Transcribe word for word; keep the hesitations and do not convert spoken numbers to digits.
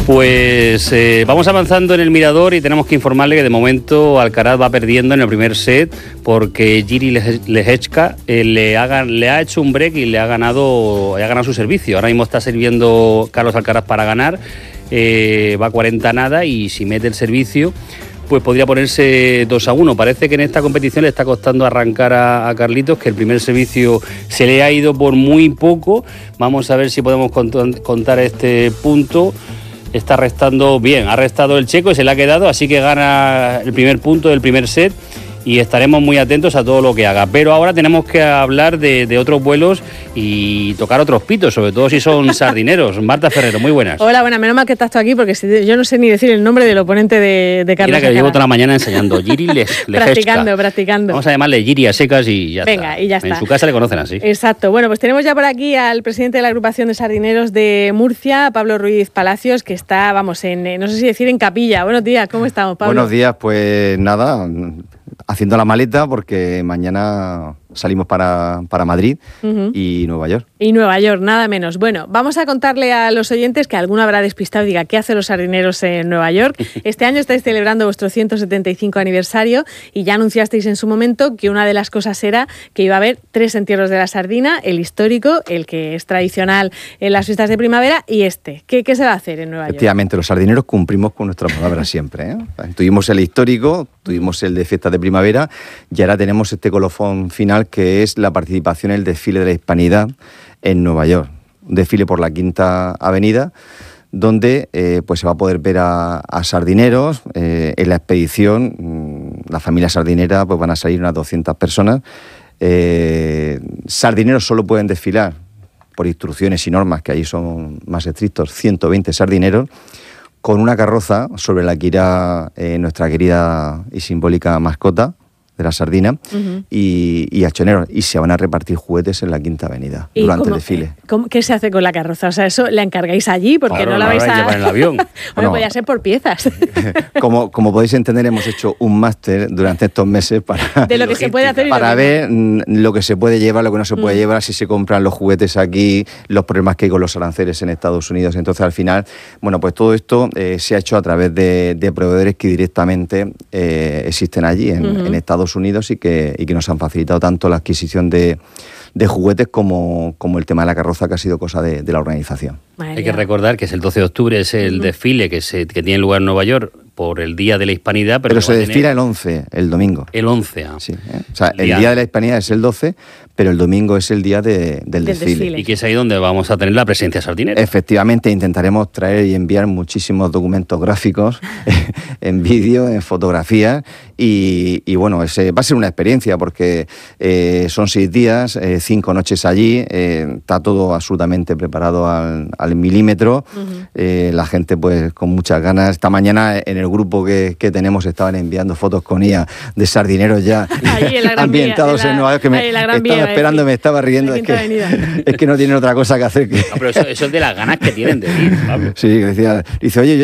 Pues eh, vamos avanzando en el mirador y tenemos que informarle que de momento Alcaraz va perdiendo en el primer set porque Jiří Lehečka eh, le, ha, le ha hecho un break y le ha ganado, ha ganado su servicio. Ahora mismo está sirviendo Carlos Alcaraz para ganar, eh, va cuarenta nada y si mete el servicio pues podría ponerse dos a uno. Parece que en esta competición le está costando arrancar a, a Carlitos, que el primer servicio se le ha ido por muy poco. Vamos a ver si podemos cont- contar este punto. Está restando bien, ha restado el checo y se le ha quedado, así que gana el primer punto del primer set y estaremos muy atentos a todo lo que haga. Pero ahora tenemos que hablar de, de otros vuelos y tocar otros pitos, sobre todo si son sardineros. Marta Ferrero, muy buenas. Hola, buenas, menos mal que estás tú aquí porque si, yo no sé ni decir el nombre del oponente de, de Carlos. Mira que llevo toda la mañana enseñando, Jiří Lehečka. Practicando, practicando. Vamos a llamarle Jiří a secas y ya Venga, está. y ya está. En su casa le conocen así. Exacto. Bueno, pues tenemos ya por aquí al presidente de la agrupación de sardineros de Murcia, Pablo Ruiz Palacios, que está, vamos, en, no sé si decir en capilla. Buenos días, ¿cómo estamos, Pablo? Buenos días, pues nada, haciendo la maleta porque mañana salimos para, para Madrid uh-huh. y Nueva York. Y Nueva York, nada menos. Bueno, vamos a contarle a los oyentes que alguno habrá despistado y diga, ¿qué hacen los sardineros en Nueva York? Este año estáis celebrando vuestro ciento setenta y cinco aniversario y ya anunciasteis en su momento que una de las cosas era que iba a haber tres entierros de la sardina, el histórico, el que es tradicional en las fiestas de primavera y este. ¿Qué, qué se va a hacer en Nueva York? Efectivamente, los sardineros cumplimos con nuestra palabra siempre, ¿eh? Tuvimos el histórico, tuvimos el de fiestas de primavera y ahora tenemos este colofón final que es la participación en el desfile de la Hispanidad en Nueva York. Un desfile por la Quinta Avenida, donde eh, pues se va a poder ver a, a sardineros. Eh, en la expedición, mmm, la familia sardinera, pues van a salir unas doscientas personas. Eh, sardineros solo pueden desfilar, por instrucciones y normas, que ahí son más estrictos, ciento veinte sardineros, con una carroza sobre la que irá eh, nuestra querida y simbólica mascota de la sardina, uh-huh. y, y achoneros, y se van a repartir juguetes en la Quinta Avenida durante cómo, el desfile. ¿cómo, ¿Qué se hace con la carroza? O sea, ¿eso la encargáis allí? Porque claro, no la vais a llevar en el avión. Bueno, bueno, podría ser por piezas. como, como podéis entender, hemos hecho un máster durante estos meses para, de lo que se puede hacer y para lo ver no. lo que se puede llevar, lo que no se puede mm. llevar, si se compran los juguetes aquí, los problemas que hay con los aranceles en Estados Unidos. Entonces, al final, bueno, pues todo esto eh, se ha hecho a través de, de proveedores que directamente eh, existen allí en, uh-huh. en Estados Unidos y que y que nos han facilitado tanto la adquisición de, de juguetes como, como el tema de la carroza, que ha sido cosa de, de la organización. Madre Hay que recordar que es el doce de octubre, es el uh-huh. desfile que, se, que tiene lugar en Nueva York por el Día de la Hispanidad. Pero, pero se desfila el once, el domingo. El once, ah. Sí, ¿eh? O sea, el día. el día de la Hispanidad es el doce, pero el domingo es el día de, del, del desfile. desfile. Y que es ahí donde vamos a tener la presencia sardinera. Efectivamente, intentaremos traer y enviar muchísimos documentos gráficos, en vídeo, en fotografías, y, y bueno, ese va a ser una experiencia porque eh, son seis días, eh, cinco noches allí, eh, está todo absolutamente preparado al, al milímetro, uh-huh. eh, la gente pues con muchas ganas. Esta mañana en el grupo que, que tenemos estaban enviando fotos con I A de sardineros ya en ambientados vía, en, la, en Nueva York, que me estaba vía, esperando, me estaba riendo, es que, es que no tienen otra cosa que hacer que... No, pero eso, eso es de las ganas que tienen de ir, Pablo. Sí, decía, dice, oye, yo